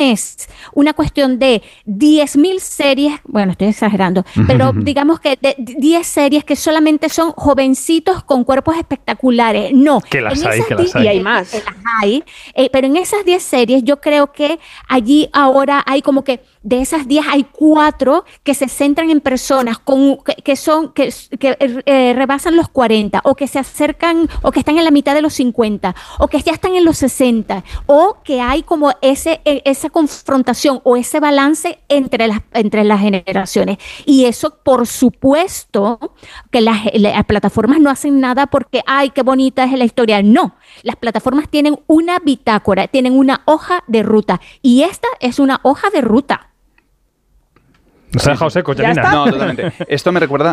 es una cuestión de 10.000 series, bueno, estoy exagerando, pero digamos que de 10 series que solamente son jovencitos con cuerpos espectaculares. No. Que las hay. Y hay más. Que las hay, pero en esas 10 series yo creo que allí ahora hay como que de esas 10 hay 4 que se centran en personas que rebasan los 40 o que se acercan o que están en la mitad de los 50 o que ya están en los 60 o que hay como esa confrontación o ese balance entre las generaciones. Y eso, por supuesto, que las plataformas no hacen nada porque, ay, qué bonita es la historia. No, las plataformas tienen una bitácora, tienen una hoja de ruta y esta es una hoja de ruta. Nos ha dejado seco, Janina. No, totalmente. Esto me recuerda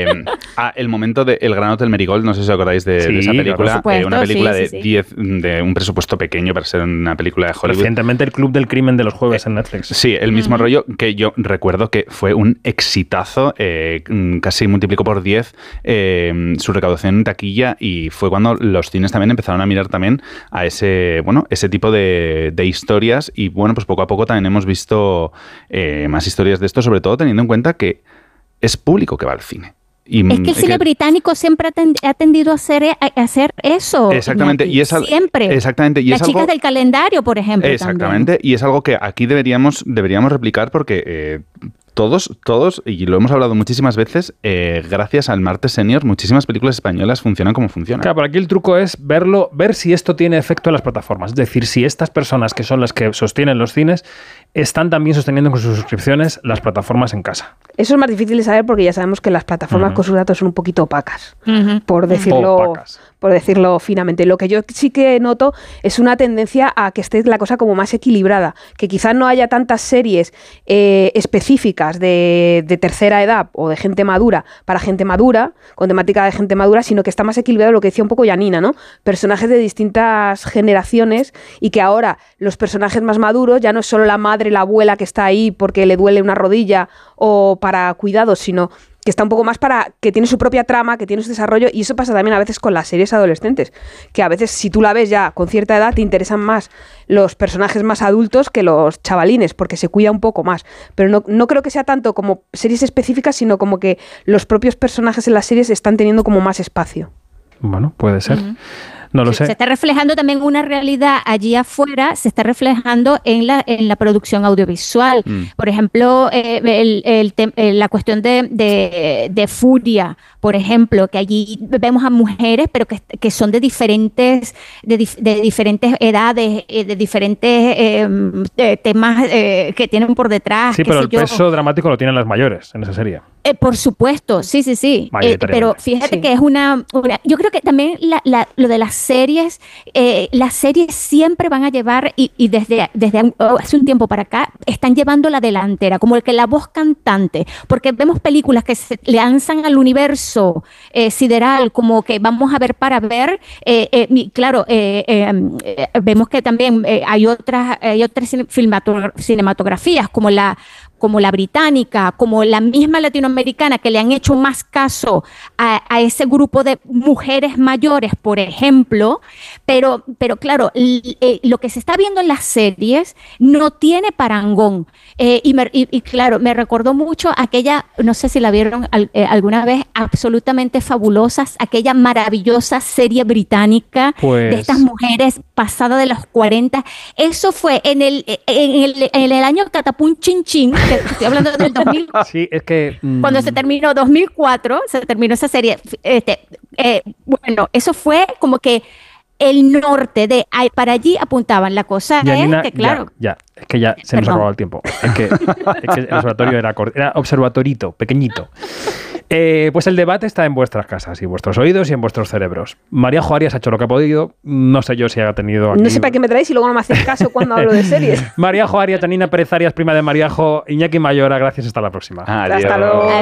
a el momento de El Gran Hotel Marigold. No sé si os acordáis de esa película. Una película de un presupuesto pequeño para ser una película de Hollywood. Recientemente El Club del Crimen de los jueves en Netflix. Sí, el mismo rollo que yo recuerdo que fue un exitazo. Casi multiplicó por 10 su recaudación en taquilla y fue cuando los cines también empezaron a mirar también a ese tipo de historias y bueno, pues poco a poco también hemos visto más historias de esto, sobre todo teniendo en cuenta que es público que va al cine. Y es que el cine británico siempre ha tendido a hacer eso. Exactamente. Y es siempre. Exactamente. Y Las chicas del calendario, por ejemplo. Exactamente. También. Y es algo que aquí deberíamos replicar porque todos, y lo hemos hablado muchísimas veces, gracias al Martes Senior, muchísimas películas españolas funcionan como funcionan. Claro, pero aquí el truco es ver si esto tiene efecto en las plataformas. Es decir, si estas personas que son las que sostienen los cines están también sosteniendo con sus suscripciones las plataformas en casa. Eso es más difícil de saber porque ya sabemos que las plataformas con sus datos son un poquito opacas, por decirlo finamente. Lo que yo sí que noto es una tendencia a que esté la cosa como más equilibrada, que quizás no haya tantas series específicas de tercera edad o de gente madura para gente madura, con temática de gente madura, sino que está más equilibrado lo que decía un poco Janina, ¿no? Personajes de distintas generaciones y que ahora los personajes más maduros ya no es solo la madre, la abuela que está ahí porque le duele una rodilla o para cuidados, sino que está un poco más para que tiene su propia trama, que tiene su desarrollo, y eso pasa también a veces con las series adolescentes, que a veces si tú la ves ya con cierta edad te interesan más los personajes más adultos que los chavalines, porque se cuida un poco más, pero no creo que sea tanto como series específicas, sino como que los propios personajes en las series están teniendo como más espacio. Bueno, puede ser. No lo sé. Se está reflejando también una realidad allí afuera, se está reflejando en la producción audiovisual. Por ejemplo, la cuestión de Furia, por ejemplo, que allí vemos a mujeres, pero que son de diferentes edades, de diferentes temas que tienen por detrás. Sí, pero el peso dramático lo tienen las mayores en esa serie. Por supuesto, sí. Pero fíjate que es una... Yo creo que también lo de las series siempre van a llevar, y desde hace un tiempo para acá, están llevando la delantera, como el que la voz cantante, porque vemos películas que se lanzan al universo sideral, como que vamos a ver para ver, vemos que también hay otras cinematografías, como la británica, como la misma latinoamericana, que le han hecho más caso a ese grupo de mujeres mayores, por ejemplo, pero claro, lo que se está viendo en las series no tiene parangón, y claro, me recordó mucho aquella, no sé si la vieron alguna vez, Absolutamente Fabulosas, aquella maravillosa serie británica de estas mujeres pasadas de los 40, eso fue en el año Catapum Chin Chin, estoy hablando del 2000. Sí, es que... Cuando se terminó 2004, se terminó esa serie. Bueno, eso fue como que el norte para allí apuntaban. La cosa Janina, es que, claro... Es que ya se nos ha acabado el tiempo. Es que el observatorio era observatorito, pequeñito. Pues el debate está en vuestras casas y vuestros oídos y en vuestros cerebros. Maríajo Arias ha hecho lo que ha podido. No sé yo si ha tenido aquí... No sé para qué me traéis y luego no me hacéis caso cuando hablo de series. Maríajo Arias, Janina Pérez Arias, prima de Maríajo, Iñaki Mayora, gracias, hasta la próxima. Adiós. Hasta luego.